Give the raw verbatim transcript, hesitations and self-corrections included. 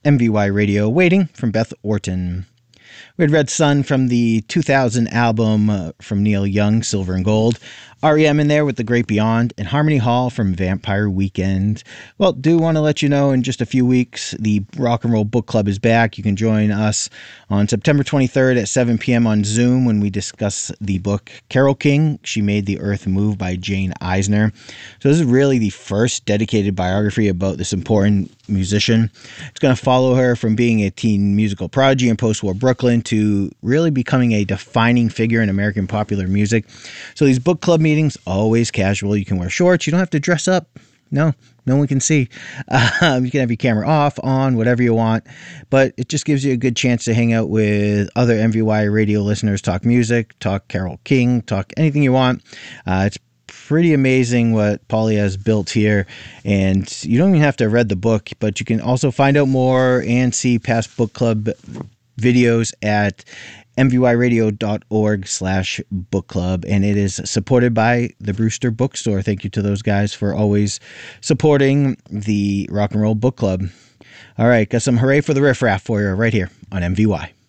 M V Y Radio Waiting from Beth Orton. We had Red Sun from the two thousand album uh, from Neil Young, Silver and Gold. R E M in there with The Great Beyond, and Harmony Hall from Vampire Weekend. Well, do want to let you know in just a few weeks, the Rock and Roll Book Club is back. You can join us on September twenty-third at seven p.m. on Zoom when we discuss the book Carole King, She Made the Earth Move by Jane Eisner. So this is really the first dedicated biography about this important musician. It's going to follow her from being a teen musical prodigy in post-war Brooklyn to really becoming a defining figure in American popular music. So these book club meetings, always casual. You can wear shorts. You don't have to dress up. No, no one can see. Um, you can have your camera off, on, whatever you want. But it just gives you a good chance to hang out with other M V Y radio listeners, talk music, talk Carole King, talk anything you want. Uh, it's pretty amazing what Paulie has built here, and you don't even have to have read the book, but you can also find out more and see past book club videos at mvyradio.org slash book club, and it is supported by the Brewster Bookstore. Thank you to those guys for always supporting the Rock and Roll Book Club. All right, got some Hooray for the Riff Raff for you right here on M V Y.